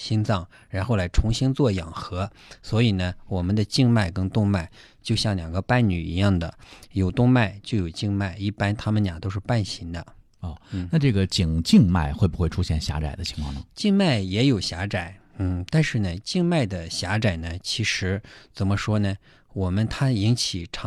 心脏，然后来重新做养和。所以呢，我们的静脉跟动脉就像两个伴侣一样的，有动脉就有静脉，一般他们俩都是伴行的。 那这个颈静脉会不会出现狭窄的情况呢？ 静脉也有狭窄，但是呢，静脉的狭窄呢，其实怎么说呢？它引起